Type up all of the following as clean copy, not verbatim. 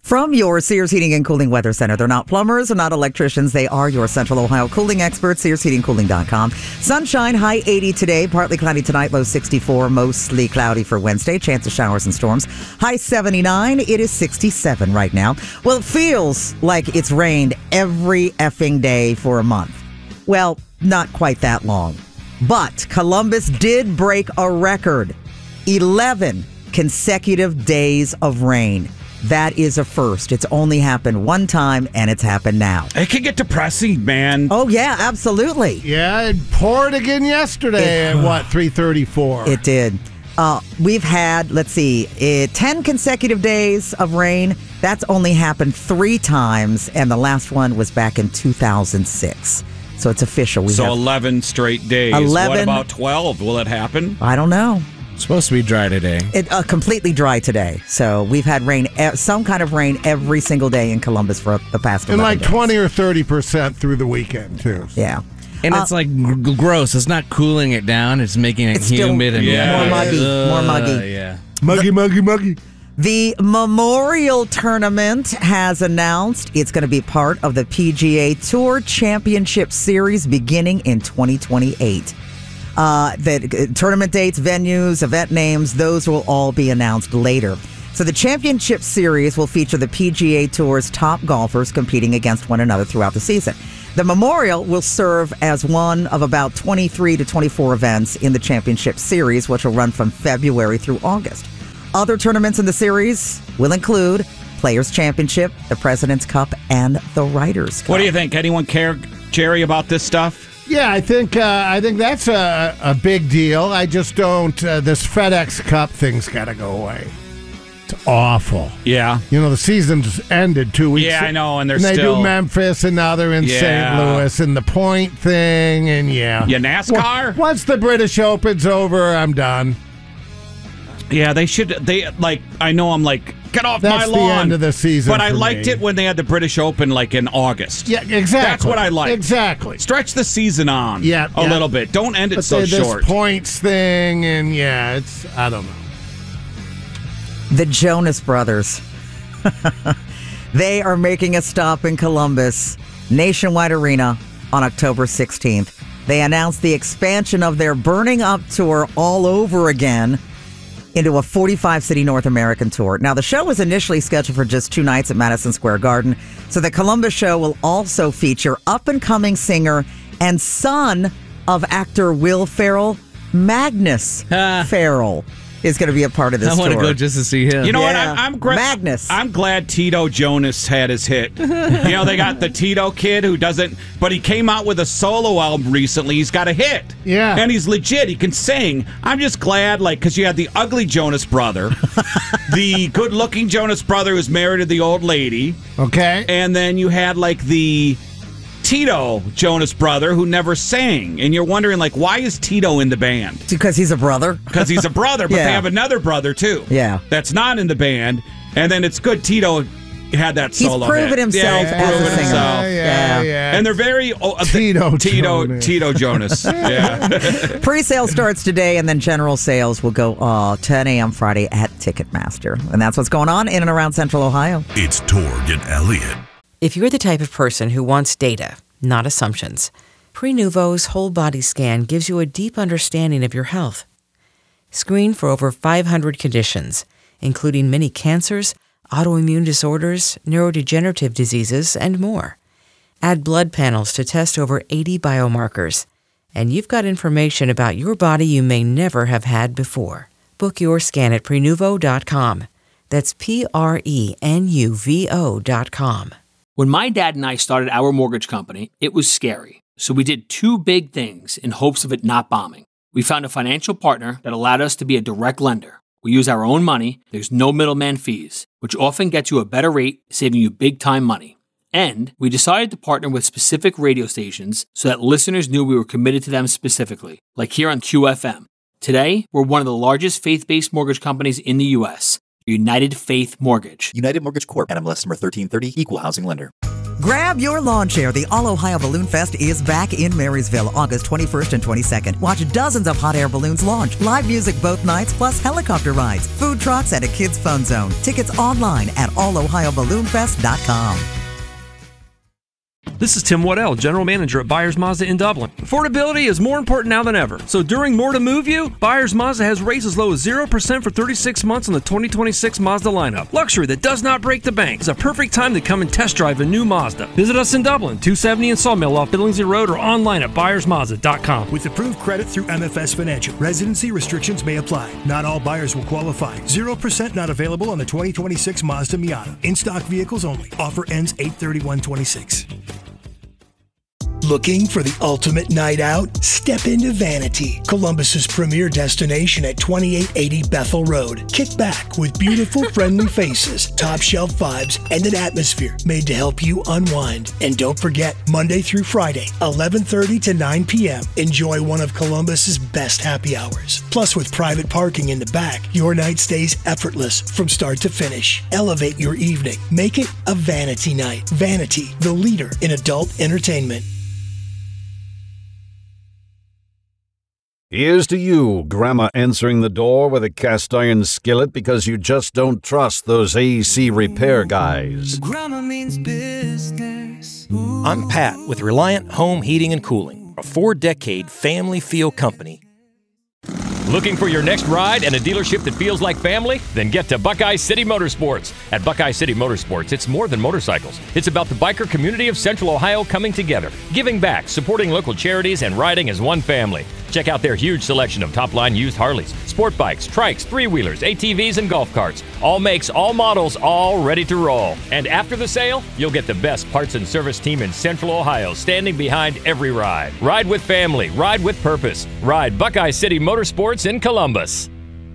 From your Sears Heating and Cooling Weather Center. They're not plumbers, they're not electricians. They are your Central Ohio cooling experts, SearsHeatingCooling.com. Sunshine, high 80 today. Partly cloudy tonight, low 64. Mostly cloudy for Wednesday. Chance of showers and storms. High 79. It is 67 right now. Well, it feels like it's rained every effing day for a month. Well, not quite that long. But Columbus did break a record. 11 consecutive days of rain. That is a first. It's only happened one time, and it's happened now. It can get depressing, man. Oh, yeah, absolutely. Yeah, it poured again yesterday at, 3:34? It did. We've had, 10 consecutive days of rain. That's only happened 3 times, and the last one was back in 2006. So it's official. 11 straight days. 11. What about 12? Will it happen? I don't know. It's supposed to be dry today. Completely dry today. So we've had rain, some kind of rain every single day in Columbus for the past 11 and days. 20 or 30% through the weekend, too. Yeah. And it's gross. It's not cooling it down. It's making it humid and more muggy. Yeah. Muggy. The Memorial Tournament has announced it's going to be part of the PGA Tour Championship Series beginning in 2028. The tournament dates, venues, event names, those will all be announced later. So the Championship Series will feature the PGA Tour's top golfers competing against one another throughout the season. The Memorial will serve as one of about 23 to 24 events in the Championship Series, which will run from February through August. Other tournaments in the series will include Players' Championship, the President's Cup, and the Ryder's Cup. What do you think? Anyone care, Jerry, about this stuff? Yeah, I think that's a big deal. I just don't. This FedEx Cup thing's got to go away. It's awful. Yeah. You know, the season just ended 2 weeks. Yeah, I know, and they still do Memphis, and now they're in St. Louis, and the point thing, and NASCAR. Once the British Open's over, I'm done. Yeah, they should. I know. I'm like, get off my lawn. That's the end of the season. But I liked it when they had the British Open, in August. Yeah, exactly. That's what I liked. Exactly. Stretch the season on. A little bit. Don't end it so this short. Points thing, and it's I don't know. The Jonas Brothers. They are making a stop in Columbus, Nationwide Arena, on October 16th. They announced the expansion of their Burning Up tour all over again into a 45-city North American tour. Now, the show was initially scheduled for just 2 nights at Madison Square Garden, so the Columbus show will also feature up-and-coming singer and son of actor Will Ferrell, Magnus Ferrell, is going to be a part of this tour. I want to go just to see him. You know what? Magnus. I'm glad Tito Jonas had his hit. They got the Tito kid who doesn't, but he came out with a solo album recently. He's got a hit. Yeah. And he's legit. He can sing. I'm just glad, because you had the ugly Jonas brother, the good-looking Jonas brother who's married to the old lady. Okay. And then you had, the Tito Jonas brother who never sang, and you're wondering why is Tito in the band? Because he's a brother. Because he's a brother, but they have another brother too. Yeah, that's not in the band, and then it's good Tito had that solo. He's proven himself as a singer. Yeah. And they're very Tito Jonas. Yeah. Pre-sale starts today, and then general sales will go 10 a.m. Friday at Ticketmaster, and that's what's going on in and around Central Ohio. It's Torg and Elliott. If you're the type of person who wants data, not assumptions, Prenuvo's whole body scan gives you a deep understanding of your health. Screen for over 500 conditions, including many cancers, autoimmune disorders, neurodegenerative diseases, and more. Add blood panels to test over 80 biomarkers, and you've got information about your body you may never have had before. Book your scan at Prenuvo.com. That's Prenuvo.com. When my dad and I started our mortgage company, it was scary. So we did 2 big things in hopes of it not bombing. We found a financial partner that allowed us to be a direct lender. We use our own money, there's no middleman fees, which often gets you a better rate, saving you big time money. And we decided to partner with specific radio stations so that listeners knew we were committed to them specifically, like here on QFM. Today, we're one of the largest faith-based mortgage companies in the U.S., United Faith Mortgage. United Mortgage Corp. NMLS number 1330, Equal Housing Lender. Grab your lawn chair. The All Ohio Balloon Fest is back in Marysville, August 21st and 22nd. Watch dozens of hot air balloons launch. Live music both nights, plus helicopter rides, food trucks, and a kids' fun zone. Tickets online at allohioballoonfest.com. This is Tim Waddell, General Manager at Byers Mazda in Dublin. Affordability is more important now than ever. So during More to Move You, Byers Mazda has rates as low as 0% for 36 months on the 2026 Mazda lineup. Luxury that does not break the bank. It's a perfect time to come and test drive a new Mazda. Visit us in Dublin, 270 and Sawmill off Billingsley Road, or online at byersmazda.com. With approved credit through MFS Financial, residency restrictions may apply. Not all buyers will qualify. 0% not available on the 2026 Mazda Miata. In-stock vehicles only. Offer ends 8/31/26. Looking for the ultimate night out? Step into Vanity, Columbus's premier destination at 2880 Bethel Road. Kick back with beautiful, friendly faces, top shelf vibes, and an atmosphere made to help you unwind. And don't forget, Monday through Friday, 11:30 to 9 p.m. Enjoy one of Columbus's best happy hours. Plus, with private parking in the back, your night stays effortless from start to finish. Elevate your evening. Make it a Vanity night. Vanity, the leader in adult entertainment. Here's to you, Grandma answering the door with a cast iron skillet because you just don't trust those AC repair guys. Grandma means business. I'm Pat with Reliant Home Heating and Cooling, a 4-decade family feel company. Looking for your next ride and a dealership that feels like family? Then get to Buckeye City Motorsports. At Buckeye City Motorsports, it's more than motorcycles. It's about the biker community of Central Ohio coming together, giving back, supporting local charities, and riding as one family. Check out their huge selection of top-line used Harleys, sport bikes, trikes, three-wheelers, ATVs, and golf carts. All makes, all models, all ready to roll. And after the sale, you'll get the best parts and service team in Central Ohio standing behind every ride. Ride with family. Ride with purpose. Ride Buckeye City Motorsports in Columbus.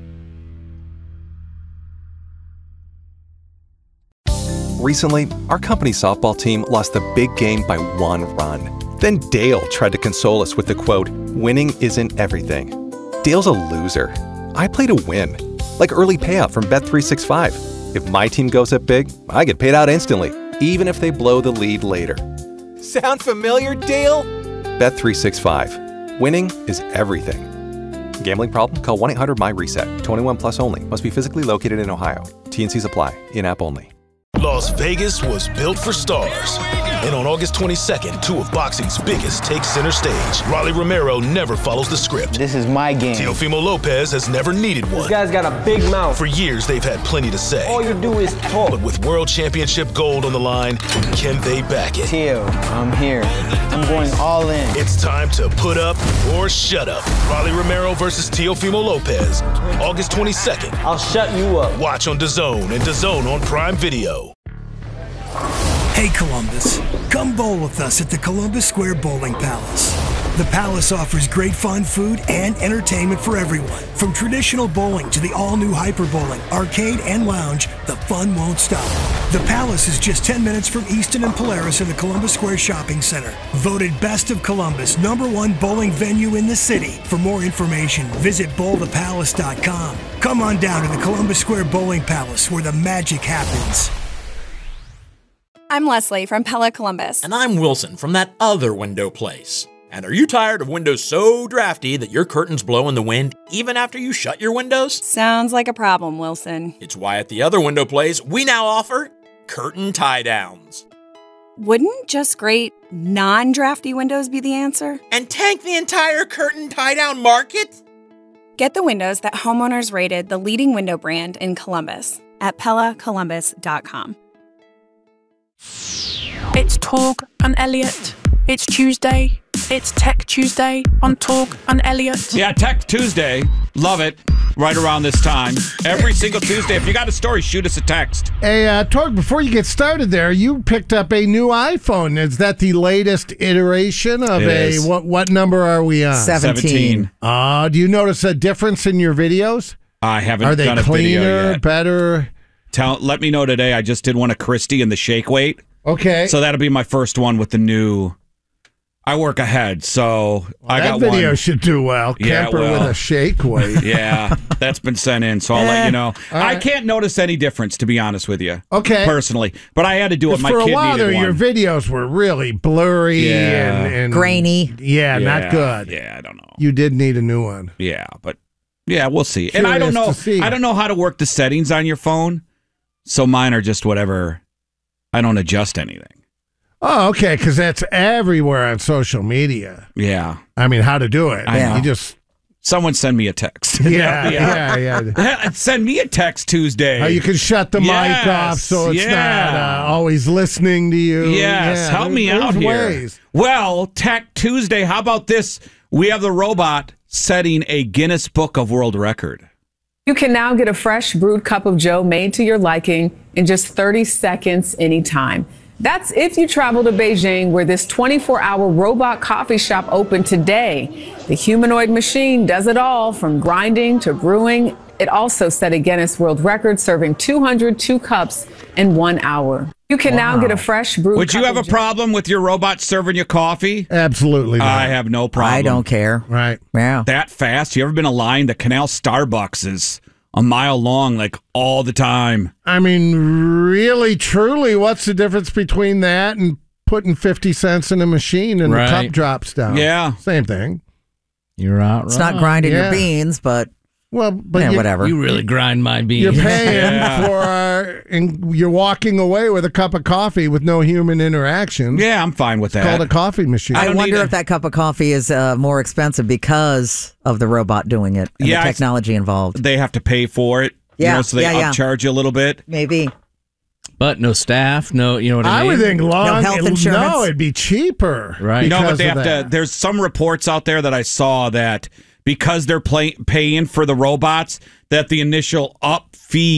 Recently, our company's softball team lost the big game by 1 run. Then Dale tried to console us with the quote, "Winning isn't everything." Dale's a loser. I play to win, like early payout from Bet365. If my team goes up big, I get paid out instantly, even if they blow the lead later. Sound familiar, Dale? Bet365. Winning is everything. Gambling problem? Call 1-800-MY-RESET. 21 plus only. Must be physically located in Ohio. T&Cs apply. In-app only. Las Vegas was built for stars. And on August 22nd, 2 of boxing's biggest take center stage. Rolly Romero never follows the script. This is my game. Teofimo Lopez has never needed one. This guy's got a big mouth. For years, they've had plenty to say. All you do is talk. But with World Championship gold on the line, can they back it? Teo, I'm here. I'm going all in. It's time to put up or shut up. Rolly Romero versus Teofimo Lopez. August 22nd. I'll shut you up. Watch on DAZN and DAZN on Prime Video. Hey Columbus, come bowl with us at the Columbus Square Bowling Palace. The Palace offers great fun, food, and entertainment for everyone. From traditional bowling to the all-new Hyper Bowling, arcade, and lounge, the fun won't stop. The Palace is just 10 minutes from Easton and Polaris in the Columbus Square Shopping Center. Voted Best of Columbus, #1 bowling venue in the city. For more information, visit bowlthepalace.com. Come on down to the Columbus Square Bowling Palace where the magic happens. I'm Leslie from Pella Columbus. And I'm Wilson from that other window place. And are you tired of windows so drafty that your curtains blow in the wind even after you shut your windows? Sounds like a problem, Wilson. It's why at the other window place, we now offer curtain tie-downs. Wouldn't just great non-drafty windows be the answer? And tank the entire curtain tie-down market? Get the windows that homeowners rated the leading window brand in Columbus at PellaColumbus.com. It's Torg and Elliot. It's Tuesday. It's Tech Tuesday on Torg and Elliot. Yeah, Tech Tuesday. Love it. Right around this time. Every single Tuesday. If you got a story, shoot us a text. Hey, Torg, before you get started there, you picked up a new iPhone. Is that the latest iteration of what number are we on? 17. Do you notice a difference in your videos? I haven't Are they done a video cleaner, yet. better? Let me know today. I just did one of Christy and the shake weight. Okay. So that'll be my first one with the new I work ahead, so I got that video one. should do well. Yeah, Kemper well. with a shake weight. Yeah, that's been sent in, so I'll let you know. I can't notice any difference, to be honest with you. Okay. Personally, but I had to do it. My for a kid while needed there, one. your videos were really blurry and grainy. Yeah, not good. Yeah, I don't know. You did need a new one. Yeah, but yeah, we'll see. And I don't Curious to know. see. I don't know how to work the settings on your phone, so mine are just whatever. I don't adjust anything. Oh, okay, because that's everywhere on social media. Yeah. I mean, how to do it. I You know. just... Someone send me a text. Yeah. Send me a text Tuesday. How you can shut the mic off so it's not always listening to you. Yes, Yeah, help me there's out here. ways. Well, Tech Tuesday, how about this? We have the robot setting a Guinness Book of World Record. You can now get a fresh brewed cup of Joe made to your liking in just 30 seconds anytime. That's if you travel to Beijing, where this 24-hour robot coffee shop opened today. The humanoid machine does it all, from grinding to brewing. It also set a Guinness World Record, serving 202 cups in 1 hour. You can now get a fresh brewed Would you cup have a of Joe. problem with your robot serving you coffee? Absolutely not. I have no problem. I don't care. Right. Yeah. That fast? You ever been a line? The Canal Starbucks is a mile long, like all the time. I mean, really, truly, what's the difference between that and putting 50 cents in a machine and the cup drops down? Yeah. Same thing. You're out. It's not grinding your beans, but whatever. You really grind my beans. You're paying for, and you're walking away with a cup of coffee with no human interaction. Yeah, I'm fine with It's that. called a coffee machine. I wonder if that cup of coffee is more expensive because of the robot doing it and the technology involved. They have to pay for it. Yeah, so they yeah. upcharge you a little bit. Maybe. But no staff, no, you know what I mean? I would think No health insurance. No, it'd be cheaper. Right. No, but because they of have that. to. There's some reports out there that I saw that because they're paying for the robots, that the initial up fee